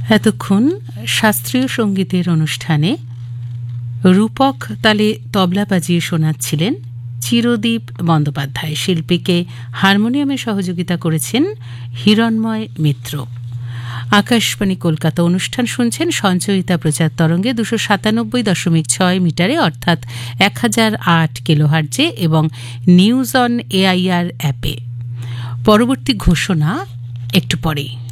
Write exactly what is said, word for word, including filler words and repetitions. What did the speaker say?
এতক্ষণ শাস্ত্রীয় সঙ্গীতের অনুষ্ঠানে রূপক তালে তবলা বাজিয়ে শোনাচ্ছিলেন চিরদীপ বন্দ্যোপাধ্যায়। শিল্পীকে হারমোনিয়ামে সহযোগিতা করেছেন হিরণময় মিত্র। আকাশবাণী কলকাতা অনুষ্ঠান শুনছেন সঞ্চয়িতা প্রচার তরঙ্গে দুশো সাতানব্বই দশমিক ছয় মিটারে অর্থাৎ এক হাজার আট কিলোহার্জে এবং নিউজ অন এআইআর অ্যাপে। পরবর্তী ঘোষণা একটু পরেই।